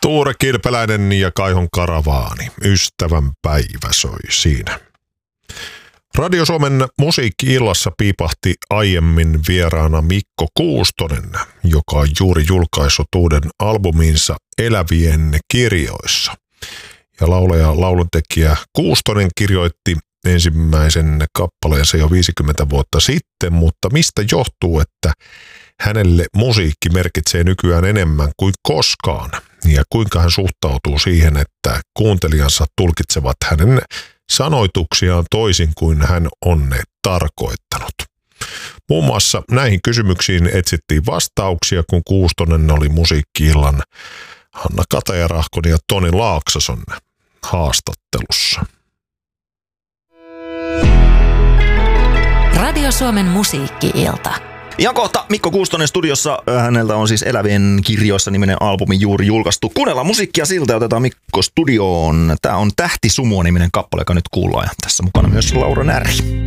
Tuure Kilpeläinen ja Kaihon Karavaani. Ystävän päivä soi siinä. Radio Suomen musiikki-illassa piipahti aiemmin vieraana Mikko Kuustonen, joka on juuri julkaissut uuden albuminsa Elävien kirjoissa. Ja laulaja lauluntekijä Kuustonen kirjoitti ensimmäisen kappaleensa jo 50 vuotta sitten, mutta mistä johtuu, että hänelle musiikki merkitsee nykyään enemmän kuin koskaan? Ja kuinka hän suhtautuu siihen, että kuuntelijansa tulkitsevat hänen sanoituksiaan toisin kuin hän on ne tarkoittanut. Muun muassa näihin kysymyksiin etsittiin vastauksia, kun Kuustonen oli musiikki-illan Hanna Katajarahkon ja Toni Laaksoson haastattelussa. Radio Suomen musiikki-ilta. Ja kohta Mikko Kuustonen studiossa. Häneltä on siis Elävien kirjoissa -niminen albumi juuri julkaistu. Kuunnellaan musiikkia siltä ja otetaan Mikko studioon. Tää on Tähti Sumua -niminen kappale, joka nyt kuullaan. Ja tässä mukana myös Laura Närhi.